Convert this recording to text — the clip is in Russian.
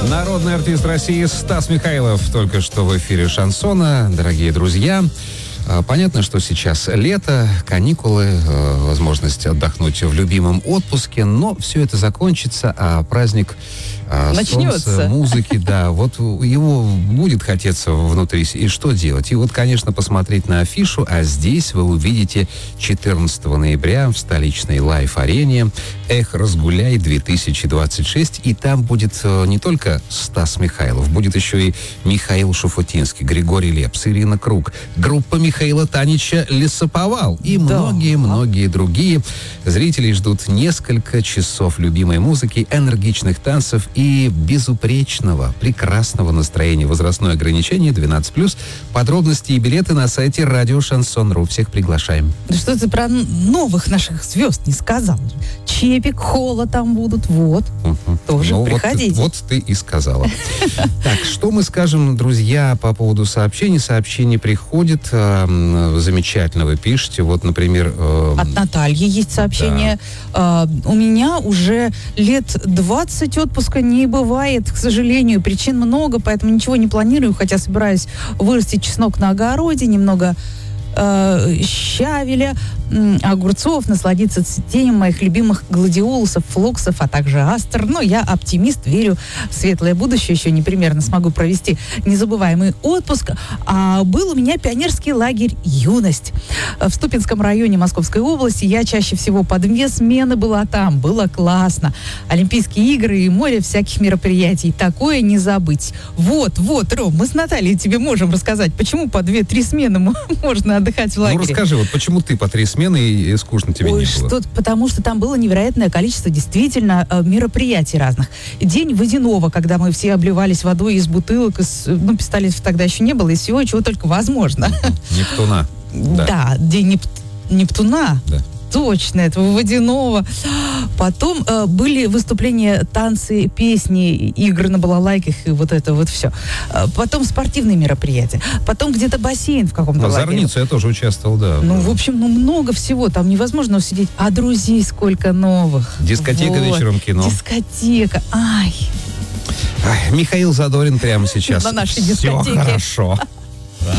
Народный артист России Стас Михайлов только что в эфире шансона. Дорогие друзья, понятно, что сейчас лето, каникулы, возможность отдохнуть в любимом отпуске, но все это закончится, а праздник начнется. Солнца, музыки, да, вот его будет хотеться внутри. И что делать? И вот, конечно, посмотреть на афишу, а здесь вы увидите 14 ноября в столичной лайв-арене «Эх, разгуляй 2026», и там будет не только Стас Михайлов, будет еще и Михаил Шуфутинский, Григорий Лепс, Ирина Круг, группа Михаила Танича «Лесоповал» и многие-многие другие. Зрителей ждут несколько часов любимой музыки, энергичных танцев и безупречного, прекрасного настроения. Возрастное ограничение 12+. Подробности и билеты на сайте радио Шансон.ру. Всех приглашаем. Да что ты про новых наших звезд не сказал? Чепик, Холла там будут, вот. Тоже приходите. Вот ты и сказала. Так, что мы скажем, друзья, по поводу сообщений? Сообщение приходит. Замечательно вы пишете. Вот, например... От Натальи есть сообщение. Да. У меня уже лет 20 отпуска не бывает, к сожалению. Причин много, поэтому ничего не планирую, хотя собираюсь вырастить чеснок на огороде, немного щавеля, огурцов, насладиться цветением моих любимых гладиолусов, флоксов, а также астр. Но я оптимист, верю в светлое будущее, еще непременно смогу провести незабываемый отпуск. А был у меня пионерский лагерь «Юность» в Ступинском районе Московской области. Я чаще всего по 2 смены была там. Было классно. Олимпийские игры и море всяких мероприятий. Такое не забыть. Вот, Ром, мы с Натальей тебе можем рассказать, почему по 2-3 смены можно отдыхать в лагере. Ну, расскажи, вот почему ты по 3 смены и скучно тебе не было? Потому что там было невероятное количество действительно мероприятий разных. День водяного, когда мы все обливались водой из бутылок, пистолетов тогда еще не было, из всего, чего только возможно. Нептуна. Да, день Нептуна. Да. Точно, этого водяного. Потом были выступления, танцы, песни, игры на балалайках и вот это вот все. Потом спортивные мероприятия. Потом где-то бассейн в каком-то лагере. На Зорницу я тоже участвовал, да. В общем, много всего. Там невозможно усидеть. А друзей сколько новых. Дискотека вечером, кино. Дискотека. Ай, Михаил Задорин прямо сейчас. На нашей дискотеке. Все хорошо.